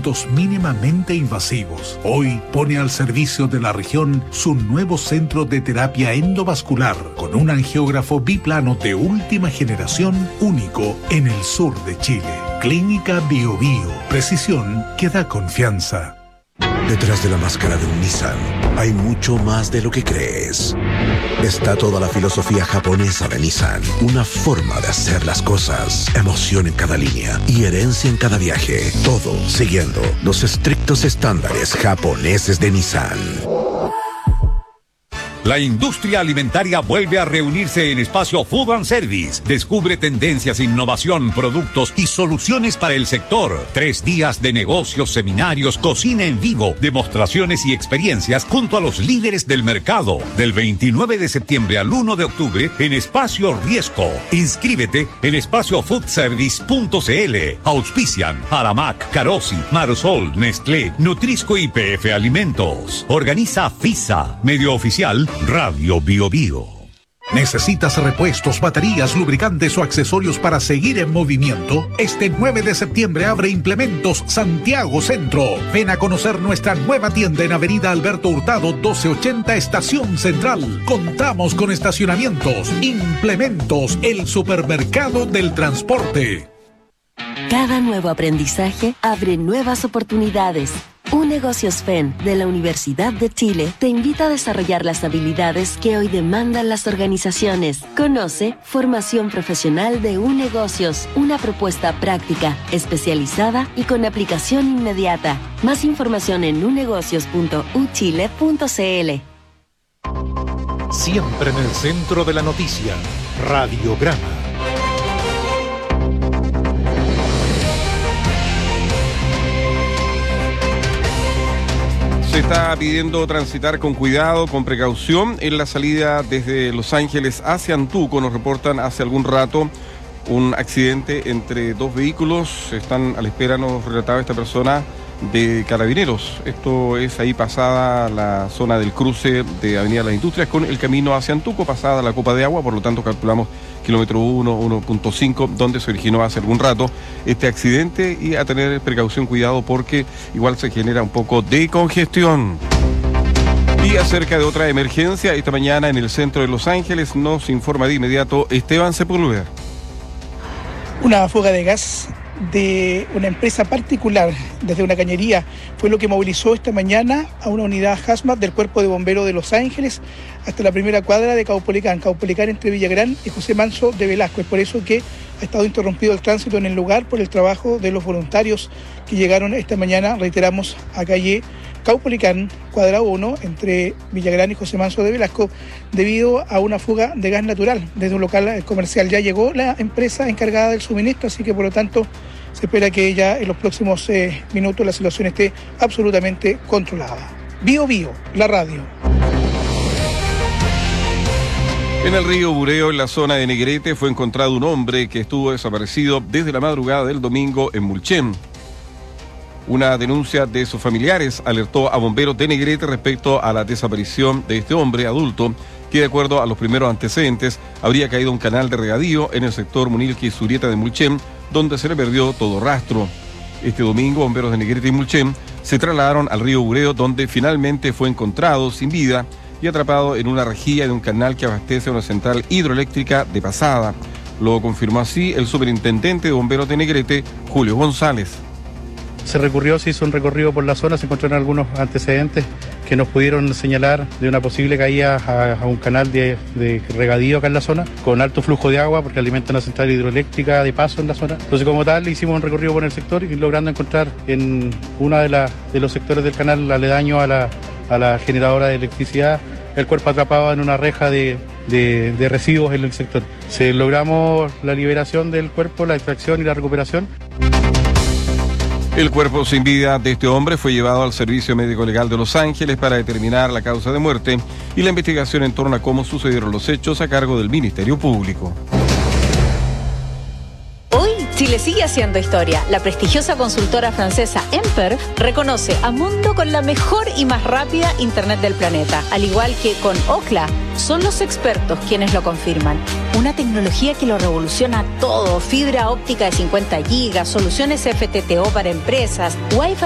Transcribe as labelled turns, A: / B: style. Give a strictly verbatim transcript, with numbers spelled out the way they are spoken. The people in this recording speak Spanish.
A: tratamientos mínimamente invasivos. Hoy pone al servicio de la región su nuevo centro de terapia endovascular con un angiógrafo biplano de última generación único en el sur de Chile. Clínica Bio Bio. Precisión que da confianza.
B: Detrás de la máscara de un Nissan hay mucho más de lo que crees. Está toda la filosofía japonesa de Nissan, una forma de hacer las cosas, emoción en cada línea y herencia en cada viaje. Todo siguiendo los estrictos estándares japoneses de Nissan.
C: La industria alimentaria vuelve a reunirse en Espacio Food and Service. Descubre tendencias, innovación, productos y soluciones para el sector. Tres días de negocios, seminarios, cocina en vivo, demostraciones y experiencias junto a los líderes del mercado. Del veintinueve de septiembre al uno de octubre en Espacio Riesco. Inscríbete en espacio food service punto c l. Auspician Aramac, Carosi, Marsol, Nestlé, Nutrisco y P F Alimentos. Organiza FISA, medio oficial Radio Bio Bio.
A: ¿Necesitas repuestos, baterías, lubricantes o accesorios para seguir en movimiento? Este nueve de septiembre abre Implementos Santiago Centro. Ven a conocer nuestra nueva tienda en Avenida Alberto Hurtado doce ochenta Estación Central. Contamos con estacionamientos. Implementos, el supermercado del transporte.
D: Cada nuevo aprendizaje abre nuevas oportunidades. UNegocios F E N de la Universidad de Chile te invita a desarrollar las habilidades que hoy demandan las organizaciones. Conoce Formación Profesional de UNegocios, una propuesta práctica, especializada y con aplicación inmediata. Más información en unegocios punto u chile punto c l.
E: Siempre en el centro de la noticia, Radiograma.
F: Se está pidiendo transitar con cuidado, con precaución en la salida desde Los Ángeles hacia Antuco. Nos reportan hace algún rato un accidente entre dos vehículos. Están a la espera, nos relataba esta persona, de Carabineros. Esto es ahí pasada la zona del cruce de Avenida Las Industrias con el camino hacia Antuco, pasada la Copa de Agua, por lo tanto calculamos kilómetro uno, uno punto cinco, donde se originó hace algún rato este accidente, y a tener precaución, cuidado, porque igual se genera un poco de congestión. Y acerca de otra emergencia, esta mañana en el centro de Los Ángeles nos informa de inmediato Esteban Sepúlveda.
G: Una fuga de gas de una empresa particular desde una cañería fue lo que movilizó esta mañana a una unidad hazmat del Cuerpo de Bomberos de Los Ángeles hasta la primera cuadra de Caupolicán, Caupolicán entre Villagrán y José Manso de Velasco. Es por eso que ha estado interrumpido el tránsito en el lugar por el trabajo de los voluntarios que llegaron esta mañana, reiteramos, a calle Caupolicán, cuadra uno, entre Villagrán y José Manso de Velasco, debido a una fuga de gas natural desde un local comercial. Ya llegó la empresa encargada del suministro, así que por lo tanto se espera que ya en los próximos eh, minutos la situación esté absolutamente controlada. Bio Bio, la radio.
F: En el río Bureo, en la zona de Negrete, fue encontrado un hombre que estuvo desaparecido desde la madrugada del domingo en Mulchen. Una denuncia de sus familiares alertó a bomberos de Negrete respecto a la desaparición de este hombre adulto, que de acuerdo a los primeros antecedentes habría caído un canal de regadío en el sector Munilqui Surieta de Mulchen, donde se le perdió todo rastro. Este domingo, bomberos de Negrete y Mulchen se trasladaron al río Bureo, donde finalmente fue encontrado sin vida y atrapado en una rejilla de un canal que abastece a una central hidroeléctrica de Pasada. Lo confirmó así el superintendente de bomberos de Negrete, Julio González.
H: Se recurrió, se hizo un recorrido por la zona, se encontraron algunos antecedentes que nos pudieron señalar de una posible caída a, a un canal de, de regadío acá en la zona, con alto flujo de agua porque alimenta una central hidroeléctrica de paso en la zona. Entonces, como tal, hicimos un recorrido por el sector y logrando encontrar en uno de, la, de los sectores del canal aledaño a la, a la generadora de electricidad el cuerpo atrapado en una reja de, de, de residuos en el sector. Se logramos la liberación del cuerpo, la extracción y la recuperación.
F: El cuerpo sin vida de este hombre fue llevado al Servicio Médico Legal de Los Ángeles para determinar la causa de muerte y la investigación en torno a cómo sucedieron los hechos a cargo del Ministerio Público.
I: Hoy, Chile sigue haciendo historia. La prestigiosa consultora francesa Emper reconoce a Mundo con la mejor y más rápida Internet del planeta. Al igual que con Ookla, son los expertos quienes lo confirman. Una tecnología que lo revoluciona todo. Fibra óptica de cincuenta gigas, soluciones F T T O para empresas, Wi-Fi